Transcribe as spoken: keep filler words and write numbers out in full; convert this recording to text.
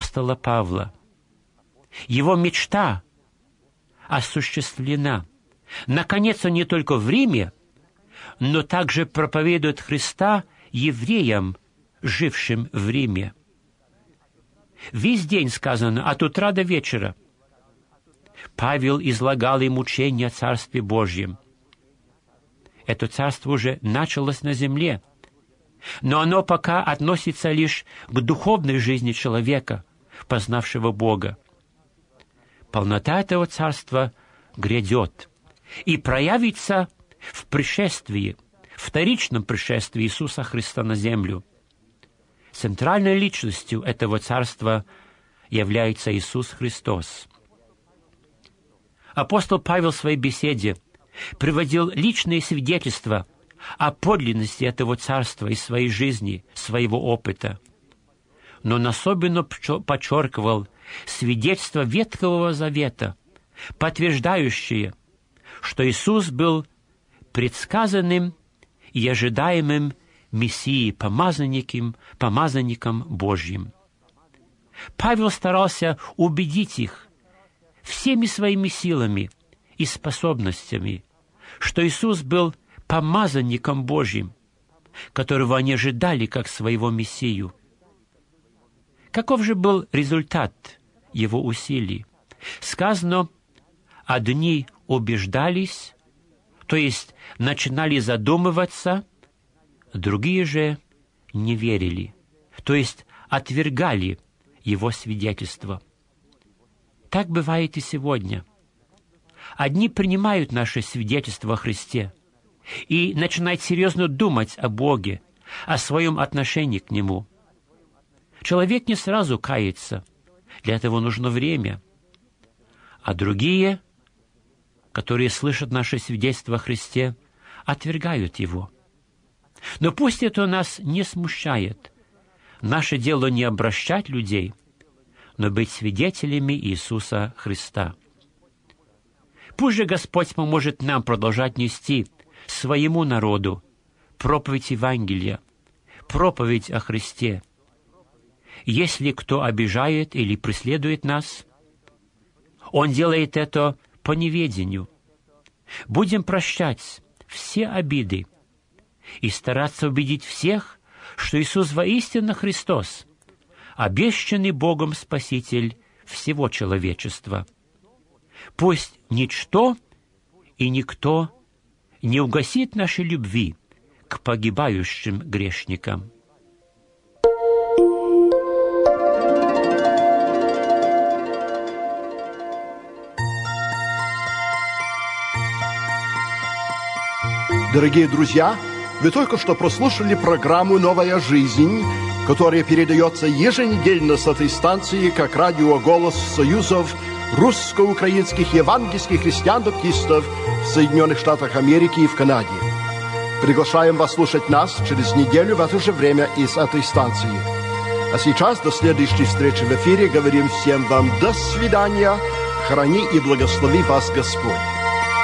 апостола Павла. Его мечта осуществлена. Наконец, он не только в Риме, но также проповедует Христа евреям, жившим в Риме. Весь день, сказано, от утра до вечера, Павел излагал им учение о Царстве Божьем. Это царство уже началось на земле, но оно пока относится лишь к духовной жизни человека, познавшего Бога. Полнота этого царства грядет и проявится в пришествии, вторичном пришествии Иисуса Христа на землю. Центральной личностью этого царства является Иисус Христос. Апостол Павел в своей беседе приводил личные свидетельства о подлинности этого царства из своей жизни, своего опыта. Но он особенно подчеркивал свидетельства Ветхого Завета, подтверждающие, что Иисус был предсказанным и ожидаемым Мессией, помазанником, помазанником Божьим. Павел старался убедить их всеми своими силами и способностями, что Иисус был помазанником Божьим, которого они ожидали как своего Мессию. Каков же был результат его усилий? Сказано, одни убеждались, то есть начинали задумываться, другие же не верили, то есть отвергали его свидетельство. Так бывает и сегодня. Одни принимают наше свидетельство о Христе и начинают серьезно думать о Боге, о своем отношении к Нему. Человек не сразу кается, для этого нужно время. А другие, которые слышат наше свидетельство о Христе, отвергают его. Но пусть это нас не смущает. Наше дело не обращать людей, но быть свидетелями Иисуса Христа. Пусть же Господь поможет нам продолжать нести своему народу проповедь Евангелия, проповедь о Христе. Если кто обижает или преследует нас, он делает это по неведению. Будем прощать все обиды и стараться убедить всех, что Иисус воистину Христос, обещанный Богом Спаситель всего человечества. Пусть ничто и никто не угасит нашей любви к погибающим грешникам. Дорогие друзья, вы только что прослушали программу «Новая жизнь», которая передается еженедельно с этой станции как радиоголос союзов русско-украинских евангельских христиан-баптистов в Соединенных Штатах Америки и в Канаде. Приглашаем вас слушать нас через неделю в это же время из этой станции. А сейчас до следующей встречи в эфире говорим всем вам до свидания, храни и благослови вас Господь.